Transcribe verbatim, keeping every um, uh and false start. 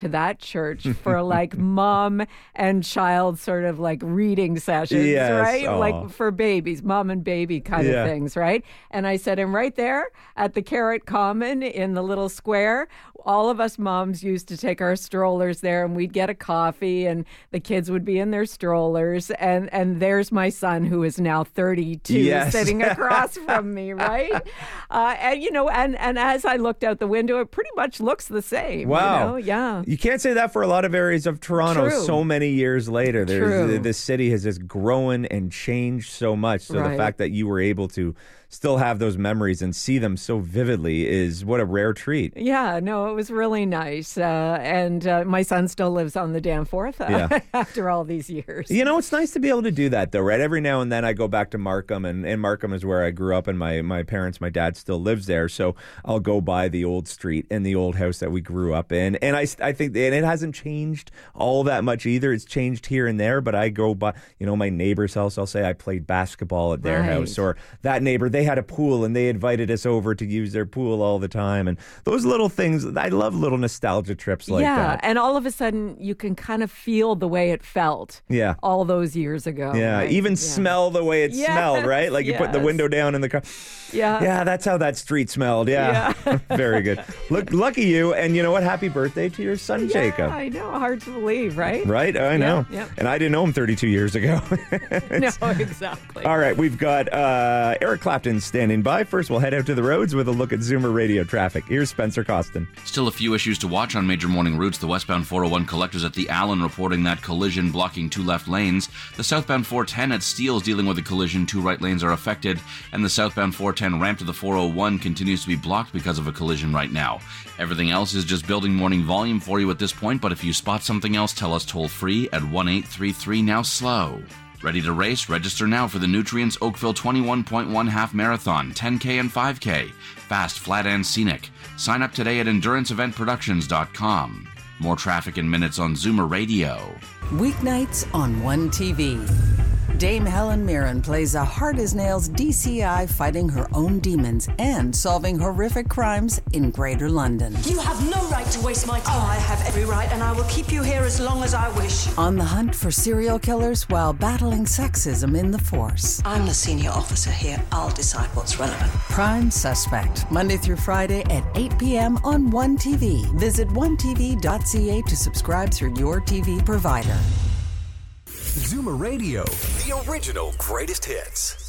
to that church for like mom and child sort of like reading sessions, yes. right? Aww. Like for babies, mom and baby kind yeah. of things, right? And I said, and right there at the Carrot Common in the little square, all of us moms used to take our strollers there and we'd get a coffee and the kids would be in their strollers. And, and there's my son who is now thirty-two yes. sitting across from me, right? Uh, and, you know, and, and as I looked out the window, it pretty much looks the same. Wow. You know? Yeah. You can't say that for a lot of areas of Toronto. True. So many years later, True. there's, the city has just grown and changed so much. So Right. the fact that you were able to still have those memories and see them so vividly is what a rare treat. Yeah, no, it was really nice. Uh, and uh, my son still lives on the Danforth uh, Yeah. after all these years. You know, it's nice to be able to do that, though, right? Every now and then I go back to Markham, and, and Markham is where I grew up, and my, my parents, my dad still lives there. So I'll go by the old street and the old house that we grew up in. And I, I think and it hasn't changed all that much either. It's changed here and there, but I go by, you know, my neighbor's house. I'll say I played basketball at their Right. house, or that neighbor, they had a pool and they invited us over to use their pool all the time. And those little things, I love little nostalgia trips like yeah, that. and all of a sudden you can kind of feel the way it felt Yeah. all those years ago. Yeah, right? even yeah. smell the way it Yes, smelled, right? Like you put the yes. window down in the car. Yeah. Yeah, that's how that street smelled. Yeah. Yeah. Very good. Look, lucky you. And you know what? Happy birthday to your son, Yeah, Jacob. I know, hard to believe, right? Right? I know. Yeah, yeah. And I didn't know him thirty-two years ago. No, exactly. All right, we've got uh, Eric Clapton standing by. First, we'll head out to the roads with a look at Zoomer Radio traffic. Here's Spencer Costin. Still a few issues to watch on major morning routes. The westbound four oh one collectors at the Allen reporting that collision blocking two left lanes. The southbound four ten at Steeles dealing with a collision. Two right lanes are affected. And the southbound four ten ramp to the four oh one continues to be blocked because of a collision right now. Everything else is just building morning volume for you at this point, but if you spot something else, tell us toll free at one eight three three now slow. Ready to race? Register now for the Nutrients Oakville twenty-one point one Half Marathon, ten K and five K. Fast, flat, and scenic. Sign up today at endurance event productions dot com. More traffic in minutes on Zoomer Radio. Weeknights on one T V. Dame Helen Mirren plays a hard-as-nails D C I fighting her own demons and solving horrific crimes in Greater London. You have no right to waste my time. Oh, I have every right, and I will keep you here as long as I wish. On the hunt for serial killers while battling sexism in the force. I'm the senior officer here. I'll decide what's relevant. Prime Suspect, Monday through Friday at eight p.m. on one T V. Visit one T V dot c a to subscribe through your T V provider. Zoomer Radio, the original greatest hits.